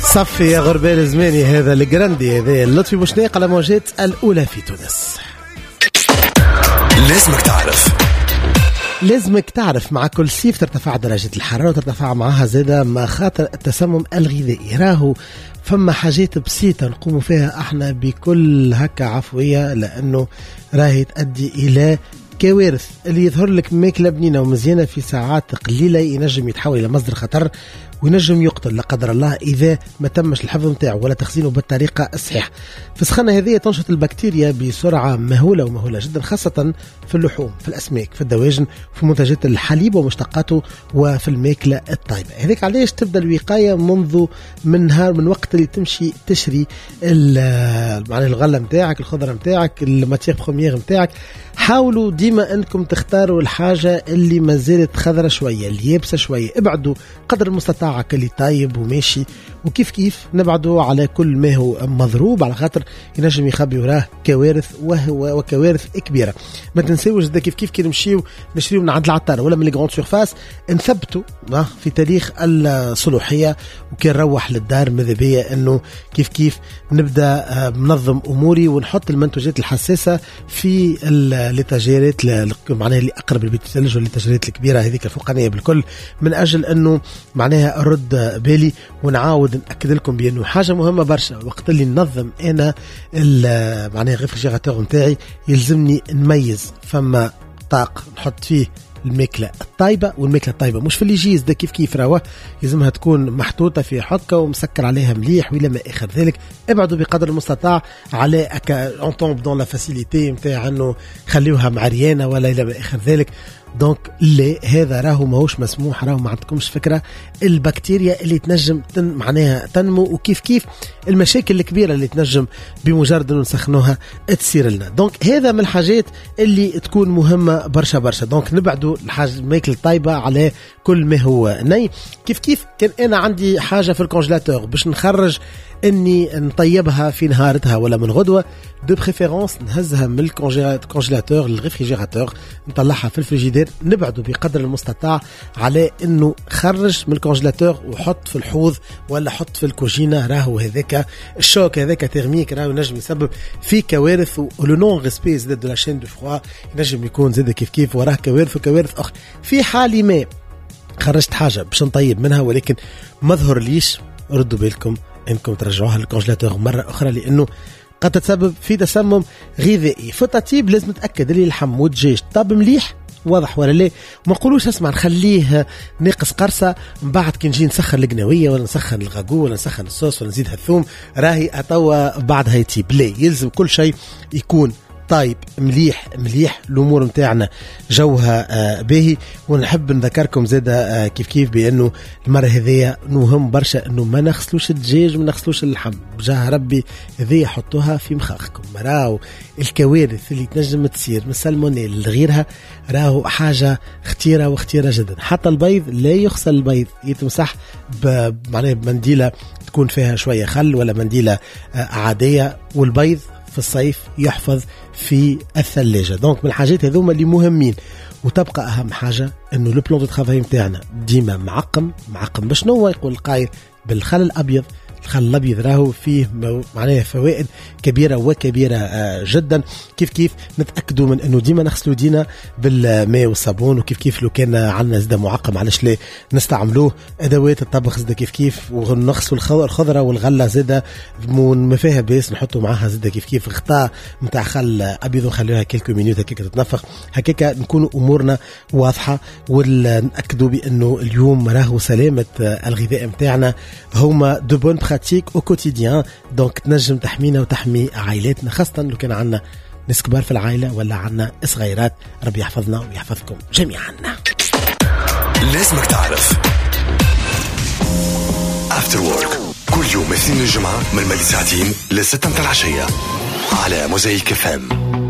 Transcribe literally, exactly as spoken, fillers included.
صفي يا غربال زماني هذا الجراندي هذا لطفي بوشناق على موجات الأولى في تونس. لازمك تعرف لازمك تعرف مع كل صيف ترتفع درجة الحرارة وترتفع معها زادة مخاطر التسمم الغذائي. راهو فما حاجات بسيطة نقوم فيها احنا بكل هكا عفوية لأنه راهي تؤدي إلى كوارث. اللي يظهر لك ماكلة بنينة ومزيانة في ساعات قليلة ينجم يتحول إلى مصدر خطر وينجم يقتل لا قدر الله إذا ما تمش الحفظ نتاعه ولا تخزينه بالطريقة الصحيحة. في السخانة هذه تنشط البكتيريا بسرعة مهولة ومهولة جدا، خاصة في اللحوم، في الأسماك، في الدواجن، في منتجات الحليب ومشتقاته وفي الماكلة الطيبة. هذيك علاش تبدأ الوقاية منذ من نهار من وقت اللي تمشي تشري معناه الغلة متاعك، الخضرة متاعك، الماتير بروميير متاعك. حاولوا ديما أنكم تختاروا الحاجة اللي ما زالت خضرة شوية، اللي يابسة شوية. ابعدوا قدر المستطاع اللي طايب وماشي، وكيف كيف نبعدوا على كل ما هو مضروب على خاطر ينجم يخبي وراه كوارث وهو وكوارث كبيرة. ما تنسوش ده كيف كيف كي نمشيو نشريو من عند العطار ولا من لي غروند سورفاس نثبتوا في تاريخ الصلاحية، وكي نروح للدار ماذا بيا انه كيف كيف نبدا منظم اموري ونحط المنتوجات الحساسة في التاجيرات معناها اللي اقرب لبيت الثلج والتاجيرات الكبيرة هذيك الفوقانية بالكل، من اجل انه معناها رد بالي. ونعاود نأكد لكم بأنه حاجة مهمة برشا وقت اللي ننظم أنا معناها ريفريجيراتور نتاعي يلزمني نميز فما طاق نحط فيه الماكلة الطيبة والماكلة الطيبة مش في اللي يجيز ده كيف كيف راوه يلزمها تكون محطوطة في حكة ومسكر عليها مليح وإلى ما آخر ذلك. ابعدوا بقدر المستطاع على أكا أنطومب دون لا فاسيليتي متاع أنه خليوها معريانة ولا إلى ما آخر ذلك. دونك اللي هذا راهو ماهوش مسموح، راهو ما عندكمش فكرة البكتيريا اللي تنجم تن معناها تنمو وكيف كيف المشاكل الكبيرة اللي تنجم بمجرد أنه نسخنوها تصير لنا. دونك هذا من الحاجات اللي تكون مهمة برشا برشا. دونك نبعدوا الحاجة الماكل طيبة على كل ما هو ني. كيف كيف كان أنا عندي حاجة في الكونجلاتور باش نخرج اني نطيبها في نهارتها ولا من غدوه، دو بريفيرونس نهزها من الكونجلاتور للريفريجيراتور نطلعها في الفريجيدير. نبعدوا بقدر المستطاع على انه خرج من الكونجلاتور وحط في الحوض ولا حط في الكوجينه. راهو هذاك الشوك هذاك تيرميك راهو نجم يسبب في كوارث، ولو نون ريسبي زاد دو لا شين دو فروا نجم يكون زاد كيف كيف وراه كوارث وكوارث اخرى. في حال ما خرجت حاجه باش نطيب منها ولكن ما ظهر ليش، ردوا بالكم انكم ترجعوها للكونجلاتور مرة اخرى لانه قد تتسبب في تسمم غذائي. في التطيب لازم نتاكد اللي اللحم والدجاج طاب مليح واضح ولا لا. ما نقولوش اسمع نخليه ناقص قرصه من بعد كي نجي نسخن القناويه ولا نسخن الغاقو ولا نسخن الصوص ولا نزيدها الثوم راهي اتوا بعدها يطيب. لا، يلزم كل شيء يكون طيب مليح مليح. الامور متاعنا جوها آه باهي. ونحب نذكركم زاده آه كيف كيف بانه المره هذيا مهم برشا انه ما نغسلوش الدجاج ما نغسلوش اللحم بجاه ربي. هذيا حطوها في مخاخكم. راهو الكوارث اللي تنجم تصير من السالمونيل لغيرها راهو حاجه خطيره وخطيره جدا. حتى البيض لا يغسل، البيض يتمسح معناه بمنديله تكون فيها شويه خل ولا منديله آه عاديه. والبيض في الصيف يحفظ في الثلاجة. دونك من الحاجات هذوما اللي مهمين. وتبقى أهم حاجة أنه البلون دو ترافاي متاعنا ديما معقم معقم. باش نوع يقول القايل بالخل الأبيض. الخل الأبيض راهو فيه معناه فوائد كبيرة وكبيرة جدا. كيف كيف نتأكدوا من أنه ديما نغسلوا دينا بالماء والصابون. وكيف كيف لو كان عندنا زدا معقم علاش لا نستعملوه. أدوات الطبخ زدا كيف كيف ونغسلوا الخضرة والغلة زدا ما فيها بيس نحطوا معها زدا كيف كيف غطاء متاع خل أبيض ونخليها كيلكو مينوت هكاك تتنفخ هكاك نكونوا أمورنا واضحة. ونأكدوا بأنه اليوم راهو سلامة الغذاء متاعنا هما دو بون براتيك او كوتيديان. دونك تنجم تحمينا وتحمي عائلاتنا خاصة لو كان عندنا ناس كبار في العائلة ولا عندنا صغيرات. ربي يحفظنا ويحفظكم جميعا. لازمك تعرف افتر وورك كل يوم اثنين الجمعة من مالي ساعتين لستة العشية على موزايك اف ام.